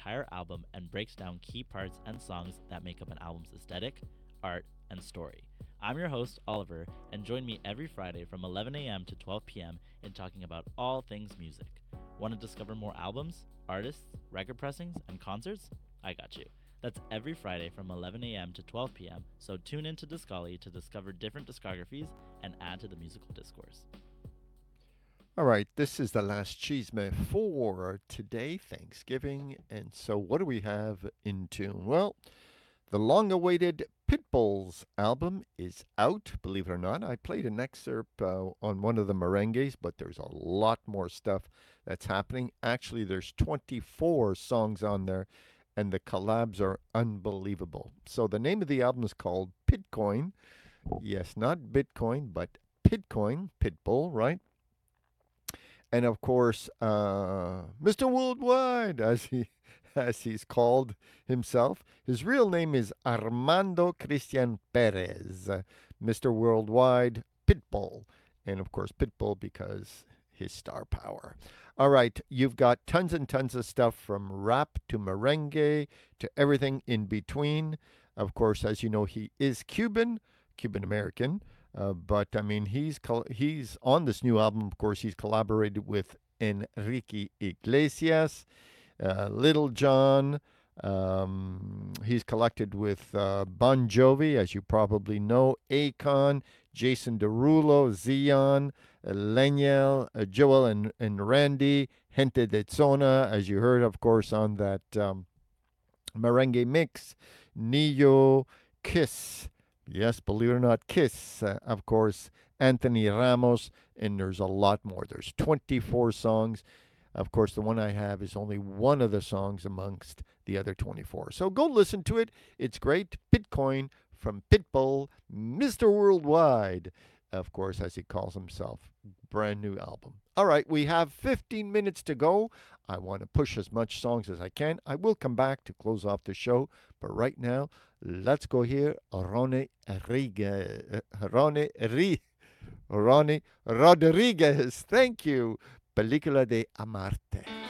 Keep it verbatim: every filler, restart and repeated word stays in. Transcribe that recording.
entire album and breaks down key parts and songs that make up an album's aesthetic, art, and story. I'm your host, Oliver, and join me every Friday from eleven a m to twelve p m in talking about all things music. Want to discover more albums, artists, record pressings, and concerts? I got you. That's every Friday from eleven a m to twelve p m, so tune in to Discali to discover different discographies and add to the musical discourse. All right, this is the last chisme for today, Thanksgiving. And so, what do we have in tune? Well, the long awaited Pitbull's album is out, believe it or not. I played an excerpt uh, on one of the merengues, but there's a lot more stuff that's happening. Actually, there's twenty-four songs on there, and the collabs are unbelievable. So, the name of the album is called Pitcoin. Yes, not Bitcoin, but Pitcoin, Pitbull, right? And of course, uh, Mister Worldwide, as he as he's called himself. His real name is Armando Christian Perez, uh, Mister Worldwide, Pitbull, and of course Pitbull because his star power. All right, you've got tons and tons of stuff from rap to merengue to everything in between. Of course, as you know, he is Cuban, Cuban American. Uh, but I mean, he's col- he's on this new album. Of course, he's collaborated with Enrique Iglesias, uh, Little John. Um, he's collected with uh, Bon Jovi, as you probably know, Akon, Jason Derulo, Zion, uh, Leniel, uh, Joel and, and Randy, Gente de Zona, as you heard, of course, on that um, merengue mix, Neo, Kiss. Yes, believe it or not, Kiss, uh, of course, Anthony Ramos, and there's a lot more. There's twenty-four songs. Of course, the one I have is only one of the songs amongst the other twenty-four. So go listen to it. It's great. Bitcoin from Pitbull, Mister Worldwide, of course, as he calls himself. Brand new album. All right, we have fifteen minutes to go. I want to push as much songs as I can. I will come back to close off the show, but right now, let's go here. Ronnie Rodriguez. Ronnie, Ronnie Rodriguez. Thank you. Película de Amarte.